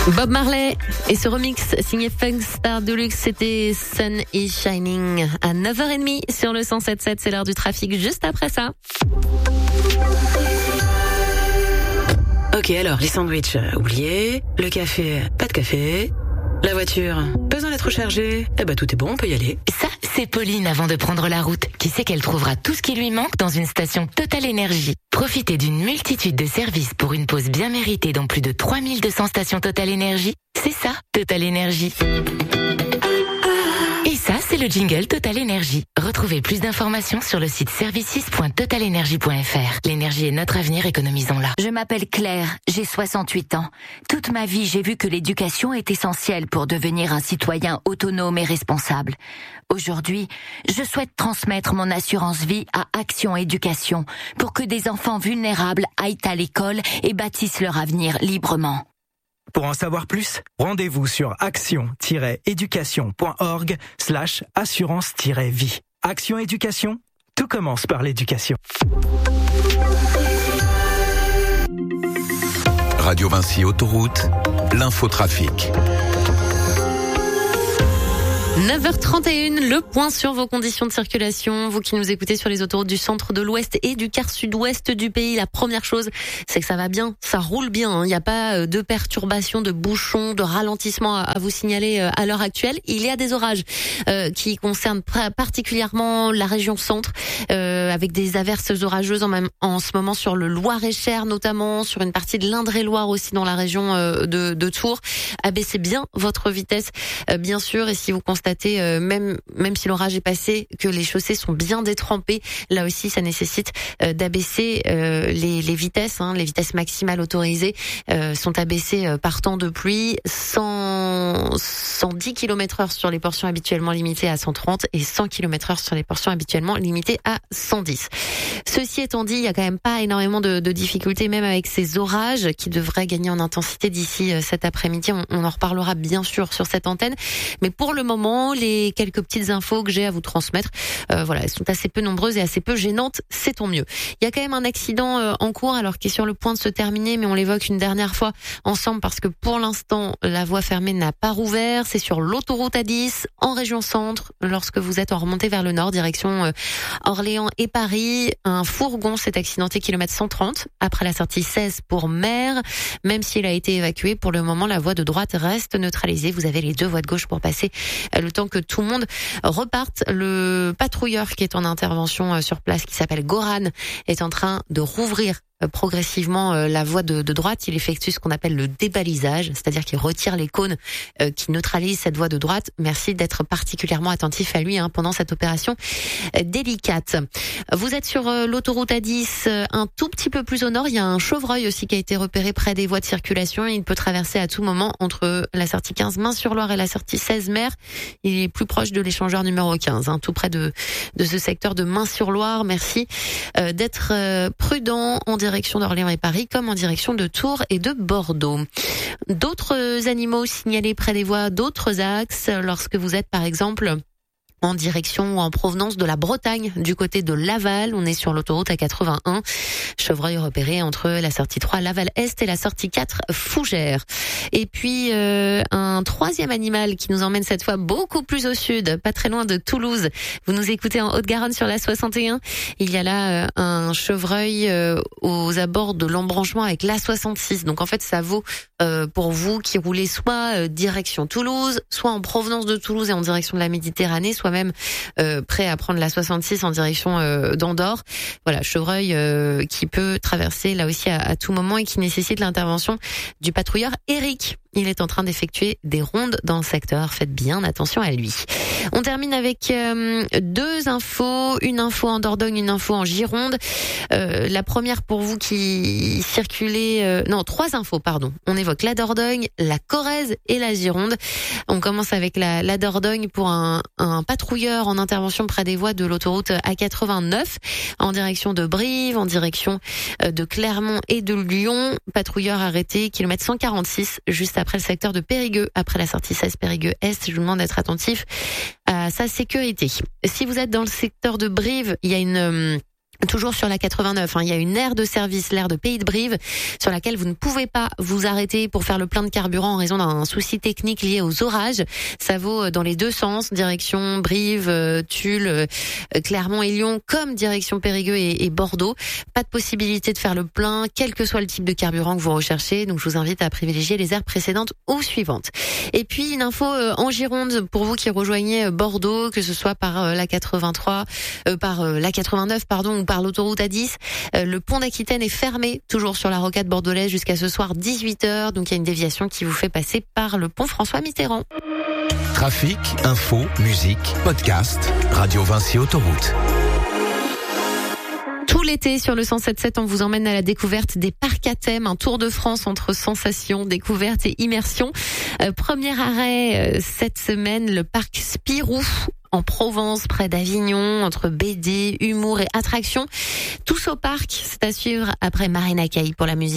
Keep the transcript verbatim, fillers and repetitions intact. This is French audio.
Bob Marley et ce remix signé Funk Star Deluxe, c'était Sun is Shining à neuf heures trente sur le cent sept sept. C'est l'heure du trafic juste après ça. Ok, alors les sandwichs, euh, oubliés. Le café, pas de café. La voiture, besoin d'être rechargée. Eh ben tout est bon, on peut y aller. Ça, c'est Pauline avant de prendre la route, qui sait qu'elle trouvera tout ce qui lui manque dans une station Total Énergie. Profitez d'une multitude de services pour une pause bien méritée dans plus de trois mille deux cents stations Total Énergie. C'est ça, Total Énergie. Et ça, c'est le jingle Total Énergie. Retrouvez plus d'informations sur le site services point total énergie point f r. L'énergie est notre avenir, économisons-la. Je m'appelle Claire, j'ai soixante-huit ans. Toute ma vie, j'ai vu que l'éducation est essentielle pour devenir un citoyen autonome et responsable. Aujourd'hui, je souhaite transmettre mon assurance vie à Action Éducation pour que des enfants vulnérables aillent à l'école et bâtissent leur avenir librement. Pour en savoir plus, rendez-vous sur action-éducation.org slash assurance-vie. Action Éducation, tout commence par l'éducation. Radio Vinci Autoroute, l'infotrafic. neuf heures trente et une, le point sur vos conditions de circulation. Vous qui nous écoutez sur les autoroutes du centre de l'Ouest et du quart sud-ouest du pays, la première chose, c'est que ça va bien, ça roule bien. Il n'y a pas de perturbations, de bouchons, de ralentissements à vous signaler à l'heure actuelle. Il y a des orages euh, qui concernent particulièrement la région centre, euh, avec des averses orageuses en, même, en ce moment sur le Loir-et-Cher, notamment sur une partie de l'Indre-et-Loire aussi dans la région euh, de, de Tours. Abaissez bien votre vitesse, euh, bien sûr, et si vous constatez Euh, même même si l'orage est passé, que les chaussées sont bien détrempées, là aussi ça nécessite euh, d'abaisser euh, les, les vitesses, hein, les vitesses maximales autorisées euh, sont abaissées euh, par temps de pluie. cent, cent dix kilomètres heure sur les portions habituellement limitées à cent trente et cent kilomètres heure sur les portions habituellement limitées à cent dix. Ceci étant dit, il y a quand même pas énormément de, de difficultés, même avec ces orages qui devraient gagner en intensité d'ici euh, cet après-midi. On, on en reparlera bien sûr sur cette antenne, mais pour le moment, les quelques petites infos que j'ai à vous transmettre, euh, voilà, elles sont assez peu nombreuses et assez peu gênantes, c'est tant mieux. Il y a quand même un accident euh, en cours, alors qui est sur le point de se terminer, mais on l'évoque une dernière fois ensemble parce que pour l'instant, la voie fermée n'a pas rouvert. C'est sur l'autoroute A dix, en région centre, lorsque vous êtes en remontée vers le nord, direction euh, Orléans et Paris. Un fourgon s'est accidenté kilomètre cent trente, après la sortie seize pour Mer. Même s'il a été évacué, pour le moment, la voie de droite reste neutralisée. Vous avez les deux voies de gauche pour passer euh, le temps que tout le monde reparte. Le patrouilleur qui est en intervention sur place, qui s'appelle Goran, est en train de rouvrir progressivement la voie de, de droite. Il effectue ce qu'on appelle le débalisage, c'est-à-dire qu'il retire les cônes euh, qui neutralisent cette voie de droite. Merci d'être particulièrement attentif à lui hein, pendant cette opération euh, délicate. Vous êtes sur euh, l'autoroute A dix, euh, un tout petit peu plus au nord. Il y a un chevreuil aussi qui a été repéré près des voies de circulation. Il peut traverser à tout moment entre la sortie quinze Main-sur-Loire et la sortie seize Mer. Il est plus proche de l'échangeur numéro quinze, hein, tout près de, de ce secteur de Main-sur-Loire. Merci euh, d'être euh, prudent en direction d'Orléans et Paris, comme en direction de Tours et de Bordeaux. D'autres animaux signalés près des voies, d'autres axes, lorsque vous êtes par exemple en direction ou en provenance de la Bretagne, du côté de Laval. On est sur l'autoroute A quatre-vingt-un. Chevreuil repéré entre la sortie trois Laval-Est et la sortie quatre Fougères. Et puis euh, un troisième animal qui nous emmène cette fois beaucoup plus au sud, pas très loin de Toulouse. Vous nous écoutez en Haute-Garonne sur la soixante et un. Il y a là euh, un chevreuil euh, aux abords de l'embranchement avec l'A soixante-six. Donc en fait ça vaut euh, pour vous qui roulez soit euh, direction Toulouse, soit en provenance de Toulouse et en direction de la Méditerranée, soit même euh, prêt à prendre la soixante-six en direction euh, d'Andorre. Voilà, chevreuil euh, qui peut traverser là aussi à, à tout moment et qui nécessite l'intervention du patrouilleur Eric. Il est en train d'effectuer des rondes dans le secteur. Faites bien attention à lui. On termine avec euh, deux infos. Une info en Dordogne, une info en Gironde. Euh, la première pour vous qui circulez... Euh, non, trois infos, pardon. On évoque la Dordogne, la Corrèze et la Gironde. On commence avec la, la Dordogne pour un, un patrouilleur en intervention près des voies de l'autoroute A quatre-vingt-neuf en direction de Brive, en direction de Clermont et de Lyon. Patrouilleur arrêté, kilomètre cent quarante-six, juste après le secteur de Périgueux, après la sortie seize Périgueux-Est. Je vous demande d'être attentif à sa sécurité. Si vous êtes dans le secteur de Brive, il y a une... Toujours sur la quatre-vingt-neuf, hein, il y a une aire de service, l'aire de Pays de Brive, sur laquelle vous ne pouvez pas vous arrêter pour faire le plein de carburant en raison d'un souci technique lié aux orages. Ça vaut dans les deux sens, direction Brive, euh, Tulle, euh, Clermont et Lyon, comme direction Périgueux et, et Bordeaux. Pas de possibilité de faire le plein, quel que soit le type de carburant que vous recherchez. Donc je vous invite à privilégier les aires précédentes ou suivantes. Et puis une info euh, en Gironde pour vous qui rejoignez Bordeaux, que ce soit par euh, la quatre-vingt-trois, euh, par euh, la quatre-vingt-neuf, pardon, ou par l'autoroute A dix. Euh, le pont d'Aquitaine est fermé, toujours sur la rocade bordelaise jusqu'à ce soir dix-huit heures. Donc il y a une déviation qui vous fait passer par le pont François Mitterrand. Trafic, info, musique, podcast, Radio Vinci Autoroute. Tout l'été sur le cent sept sept, on vous emmène à la découverte des parcs à thème, un tour de France entre sensations, découvertes et immersion. Euh, premier arrêt euh, cette semaine, le parc Spirou en Provence, près d'Avignon, entre B D, humour et attraction. Tous au parc, c'est à suivre après Marina Kaye pour la musique.